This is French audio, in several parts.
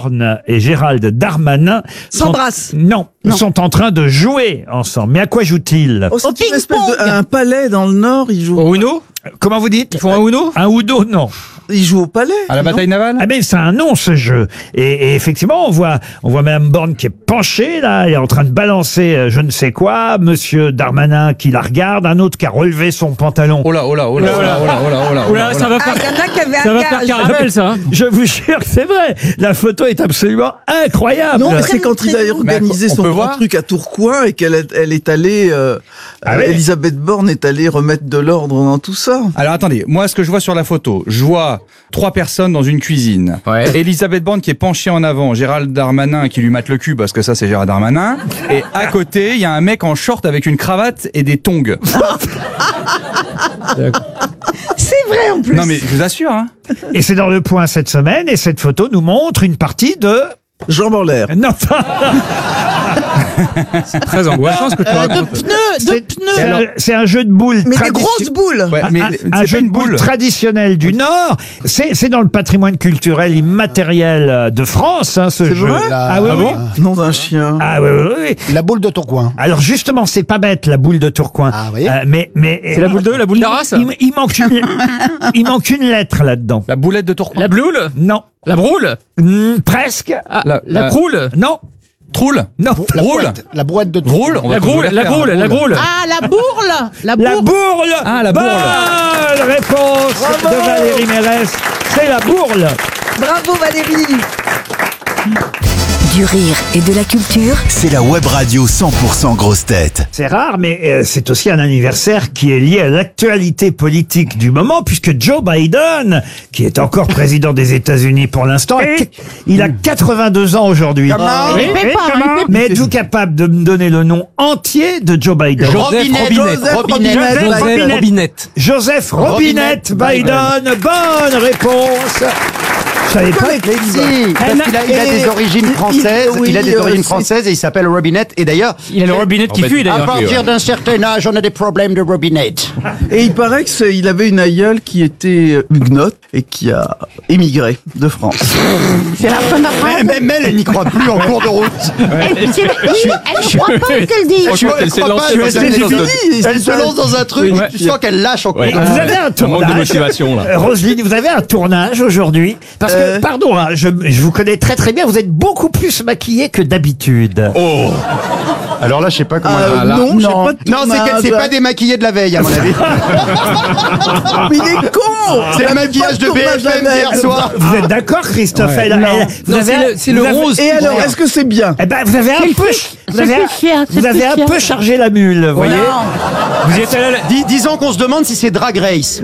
Borne et Gérald Darmanin s'embrassent. Non, sont en train de jouer ensemble. Mais à quoi jouent-ils? C'est une espèce un palais dans le Nord, ils jouent. Au Uno? Comment vous dites? Ils font un Uno? Un Uno, non. Ils jouent au palais. À la bataille navale? Ah ben c'est un nom ce jeu. Et effectivement on voit Madame Borne qui est penchée là, elle est en train de balancer je ne sais quoi, Monsieur Darmanin qui la regarde, un autre qui a relevé son pantalon. Oh là, Ça va faire, Il y en a qui avaient ça un va faire gage. caramel, ça. Hein. Je vous jure que c'est vrai. La photo est absolument incroyable. Non, mais c'est quand il a organisé on son peut grand voir truc à Tourcoing et qu'elle elle est allée, ouais. Elisabeth Borne est allée remettre de l'ordre dans tout ça. Alors attendez, moi ce que je vois sur la photo, je vois 3 personnes dans une cuisine. Ouais. Elisabeth Borne qui est penchée en avant, Gérald Darmanin qui lui mate le cul parce que ça c'est Gérald Darmanin. Et à côté, il y a un mec en short avec une cravate et des tongs. C'est vrai en plus. Non mais je vous assure, hein. Et c'est dans Le Point cette semaine et cette photo nous montre une partie de... Jambes en l'air. Non, Très angoissant ce que tu racontes. c'est un jeu de boules. Mais des grosses boules. Ouais, mais un c'est pas jeu une de boules boule. traditionnel du Nord. C'est dans le patrimoine culturel immatériel de France, hein, ce C'est jeu. vrai Ah oui, oui. Nom d'un chien. Ah oui, oui, oui. La boule de Tourcoing. Alors justement, c'est pas bête la boule de Tourcoing. Ah, vous voyez mais C'est la boule 2, la boule d'Arras? il manque une lettre là-dedans. La boulette de Tourcoing. La bloule? Non. La broule? Presque. Ah, La- la croule? Non. Troule. Non. Roule. La brouette de Roule. Tourcoing. On va La tous vous groule? la La faire, groule? hein. La groule? Ah, la bourle. La La bourle. bourle. Ah, la bourle. Bonne réponse de Valérie Mérès. C'est la bourle. Bravo Valérie. Du rire et de la culture. C'est la web radio 100% grosse tête. C'est rare, mais c'est aussi un anniversaire qui est lié à l'actualité politique du moment, puisque Joe Biden, qui est encore président des États-Unis pour l'instant, il a 82 ans aujourd'hui. Il est pépin, il est Mais êtes-vous capable de me donner le nom entier de Joe Biden? Joseph Robinette Biden. Bonne réponse. Je savais pas que Il a des origines françaises, françaises et il s'appelle Robinette. Et d'ailleurs, Il a le robinette qui fuit à d'ailleurs. partir d'un certain âge, on a des problèmes de Robinette. Et il paraît qu'il avait une aïeule qui était huguenote et qui a émigré de France. C'est la fin de la phrase. Même elle n'y croit plus en cours de route. Elle ne croit pas ce qu'elle dit. Franchement, elle s'est lancée dans cette chose de- Elle se lance dans un truc, Ouais. tu sens qu'elle lâche en cours de route. vous avez un manque de tournage. motivation, là. Roselyne, vous avez un tournage aujourd'hui. Parce que, pardon, hein, je vous connais très très bien. Vous êtes beaucoup plus maquillée que d'habitude. Alors là, je sais pas comment. Non, j'ai pas de Non, c'est tournage. pas démaquillé de la veille, à mon avis. Mais il est con. C'est le maquillage de BFM d'hier soir. Vous êtes d'accord, Christophe? Vous Non, avez- c'est le vous avez- rose. Et alors, est-ce que c'est bien? Eh ben, vous avez un peu, vous avez un peu chargé la mule, vous voyez. Vous y êtes allé à la- Disons qu'on se demande si c'est Drag Race.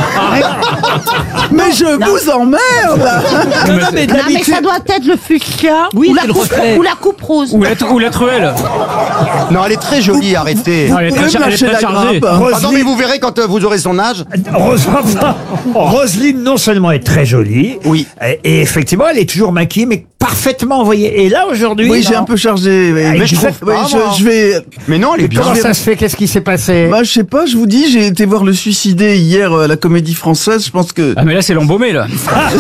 Mais je vous emmerde là. Mais Non, mais d'habitude, ça doit être le fuchsia Oui, ou, c'est le reflet. ou la coupe rose. Ou la truelle. Non, elle est très jolie, arrêtez. Non, elle est Vous pouvez très, me elle est lâcher très la chargée. grappe. Pardon, mais vous verrez quand vous aurez son âge. Roselyne, non seulement est très jolie, Oui. et effectivement, elle est toujours maquillée, mais parfaitement envoyée. Et là, aujourd'hui, Oui, j'ai non. un peu chargé. Mais je je trouve oui, pas, moi. je vais. Mais non, elle est bien. Comment ça se fait? Qu'est-ce qui s'est passé? Bah, je sais pas, je vous dis, j'ai été voir Le Suicidé hier à la Comédie Française. Je pense que. Ah, mais là, c'est l'embaumé, là.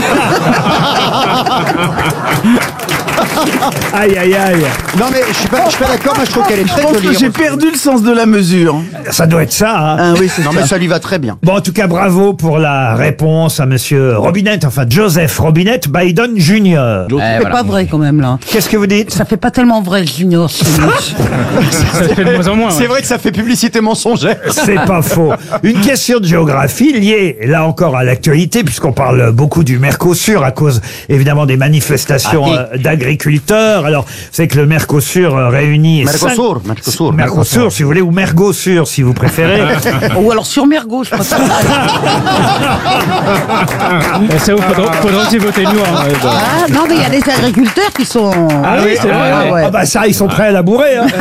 Aïe, aïe, aïe. Non, mais je suis pas d'accord, moi je trouve qu'elle est Je très pense que jolie. j'ai perdu le sens de la mesure. Ça doit être ça, hein. Ah oui, c'est Non, ça. mais ça lui va très bien. Bon, en tout cas, bravo pour la réponse à monsieur Robinette, enfin Joseph Robinette Biden Jr. C'est pas vrai quand même là. Qu'est-ce que vous dites? Ça fait pas tellement vrai le junior. Ça se fait de moins en moins. C'est vrai que ça fait publicité mensongère. C'est pas faux. Une question de géographie liée, là encore, à l'actualité, puisqu'on parle beaucoup du Mercosur à cause, évidemment, des manifestations d'agriculteurs. Alors, c'est que le Mercosur réunit... Mercosur, si vous voulez, ou Mergosur, si vous préférez. Ou alors sur Mergo, je préfère. Ça vous faudra aussi voter noir. Ah, non, mais il y a des agriculteurs qui sont. Ah oui, c'est vrai. Ah, ouais. Ah bah ça, ils sont prêts à labourer. Hein.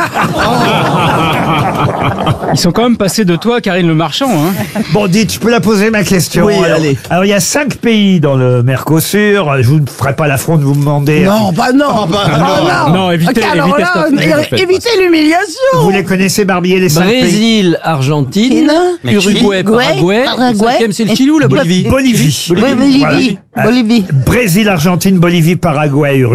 Ils sont quand même passés de toi, Karine Le Marchand. Hein. Bon, dites, je peux la poser ma question. Oui, alors, allez. Alors, il y a 5 pays dans le Mercosur. Je vous ne ferai pas l'affront de vous demander. Non, bah non. Non, évitez Alors là, évitez l'humiliation. Vous les connaissez, Barbier, les 5 pays? Brésil, Argentine, Uruguay, Paraguay. Cinquième, c'est le Chili ou la Bolivie? Bolivie. Bolivie. Voilà. Bolivie. Brésil, Argentine, Bolivie, Paraguay, Uruguay.